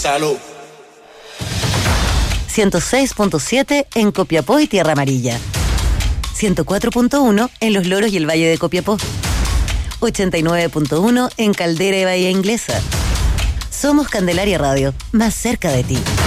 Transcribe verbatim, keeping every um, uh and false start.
Salud. ciento seis punto siete en Copiapó y Tierra Amarilla. ciento cuatro punto uno en Los Loros y el Valle de Copiapó. ochenta y nueve punto uno en Caldera y Bahía Inglesa. Somos Candelaria Radio, más cerca de ti.